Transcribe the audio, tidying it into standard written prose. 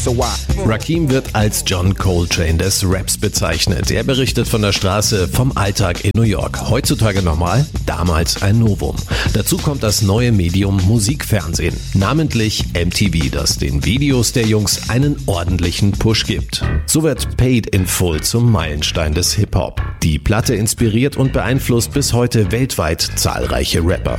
Rakim wird als John Coltrane des Raps bezeichnet. Er berichtet von der Straße, vom Alltag in New York. Heutzutage normal, damals ein Novum. Dazu kommt das neue Medium Musikfernsehen, namentlich MTV, das den Videos der Jungs einen ordentlichen Push gibt. So wird Paid in Full zum Meilenstein des Hip-Hop. Die Platte inspiriert und beeinflusst bis heute weltweit zahlreiche Rapper.